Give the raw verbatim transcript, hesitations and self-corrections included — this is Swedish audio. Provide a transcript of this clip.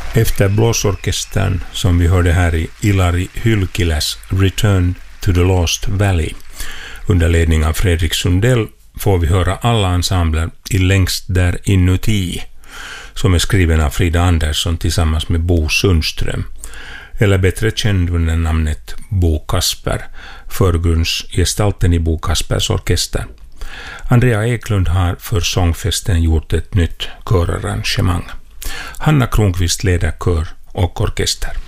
Efter blåsorkestern som vi hörde här i Ilari Hylkiläs Return to the Lost Valley under ledning av Fredrik Sundell får vi höra alla ensembler i Längst där inuti som är skriven av Frida Andersson tillsammans med Bo Sundström, eller bättre känd under namnet Bo Kasper, förgrundsgestalten i Bo Kaspers orkester. Andrea Eklund har för sångfesten gjort ett nytt körarrangemang. Hanna Kronqvist leder kör och orkester.